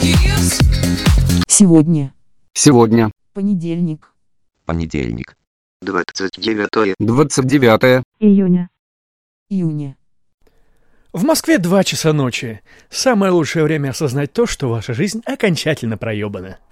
Сегодня. Сегодня. Понедельник. 29 Июня. В Москве 2 часа ночи. Самое лучшее время осознать то, что ваша жизнь окончательно проебана.